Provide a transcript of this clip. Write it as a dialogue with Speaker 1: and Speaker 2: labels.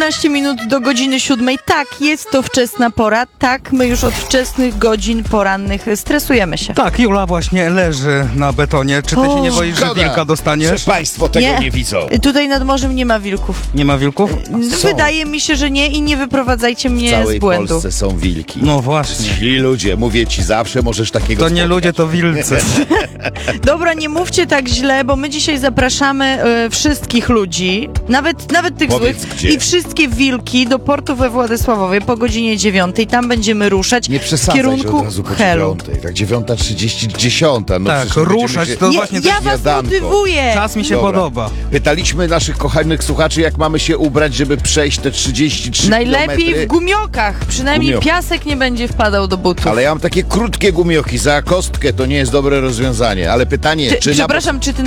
Speaker 1: 18 minut do godziny 7. Tak, jest to wczesna pora. Tak, my już od wczesnych godzin porannych stresujemy się.
Speaker 2: Tak, Jula właśnie leży na betonie. Czy ty się nie boisz, że wilka dostaniesz?
Speaker 3: Że państwo tego nie widzą.
Speaker 1: Tutaj nad morzem nie ma wilków.
Speaker 2: Nie ma wilków?
Speaker 1: Wydaje mi się, że nie i nie wyprowadzajcie
Speaker 3: W
Speaker 1: mnie
Speaker 3: całej
Speaker 1: z błędu.
Speaker 3: Polsce są wilki.
Speaker 2: No właśnie.
Speaker 3: Źli ludzie, mówię ci, zawsze możesz takiego
Speaker 2: To nie
Speaker 3: spotkać.
Speaker 2: ludzie, to wilcy.
Speaker 1: Dobra, nie mówcie tak źle, bo my dzisiaj zapraszamy wszystkich ludzi, nawet tych
Speaker 3: Powiedz,
Speaker 1: złych
Speaker 3: gdzie?
Speaker 1: i wszystkie wilki do portu we Władysławowie po godzinie 9. Tam będziemy ruszać
Speaker 3: Nie
Speaker 1: w
Speaker 3: przesadzaj
Speaker 1: kierunku
Speaker 3: od razu po
Speaker 1: Helu.
Speaker 3: 9. Tak 9:30, 10. No
Speaker 2: Tak,
Speaker 3: przecież będziemy
Speaker 2: ruszać
Speaker 3: się-
Speaker 2: to właśnie
Speaker 1: Ja
Speaker 2: też
Speaker 1: was
Speaker 3: śniadanko.
Speaker 1: motywuję!
Speaker 2: czas mi się
Speaker 3: Dobra.
Speaker 2: podoba.
Speaker 3: Pytaliśmy naszych kochanych słuchaczy, jak mamy się ubrać, żeby przejść te 33
Speaker 1: Najlepiej
Speaker 3: kilometry.
Speaker 1: w gumiokach, przynajmniej
Speaker 3: Gumioki.
Speaker 1: piasek nie będzie wpadał do butów.
Speaker 3: Ale ja mam takie krótkie gumioki, za kostkę to nie jest dobre rozwiązanie. Ale pytanie, czy na
Speaker 1: Przepraszam, czy ty